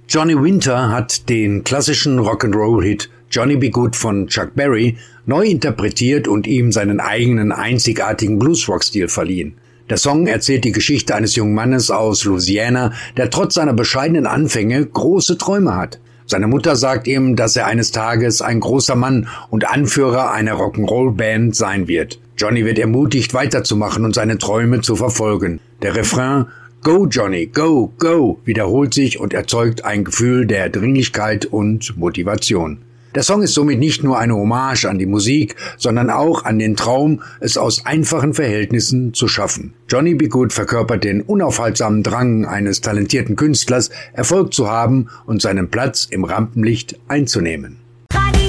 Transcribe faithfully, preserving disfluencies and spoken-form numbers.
Johnny Winter hat den klassischen Rock'n'Roll-Hit Johnny B. Goode von Chuck Berry neu interpretiert und ihm seinen eigenen einzigartigen Bluesrock-Stil verliehen. Der Song erzählt die Geschichte eines jungen Mannes aus Louisiana, der trotz seiner bescheidenen Anfänge große Träume hat. Seine Mutter sagt ihm, dass er eines Tages ein großer Mann und Anführer einer Rock'n'Roll-Band sein wird. Johnny wird ermutigt, weiterzumachen und seine Träume zu verfolgen. Der Refrain "Go Johnny, go, go" wiederholt sich und erzeugt ein Gefühl der Dringlichkeit und Motivation. Der Song ist somit nicht nur eine Hommage an die Musik, sondern auch an den Traum, es aus einfachen Verhältnissen zu schaffen. Johnny B. Goode verkörpert den unaufhaltsamen Drang eines talentierten Künstlers, Erfolg zu haben und seinen Platz im Rampenlicht einzunehmen. Radio